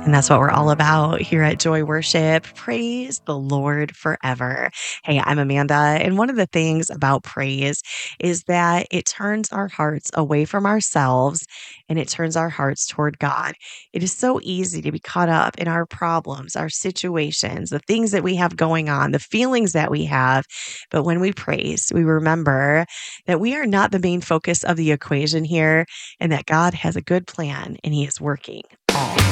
And that's what we're all about here at Joy Worship. Praise the Lord forever. Hey, I'm Amanda. And one of the things about praise is that it turns our hearts away from ourselves and it turns our hearts toward God. It is so easy to be caught up in our problems, our situations, the things that we have going on, the feelings that we have. But when we praise, we remember that we are not the main focus of the equation here and that God has a good plan and He is working all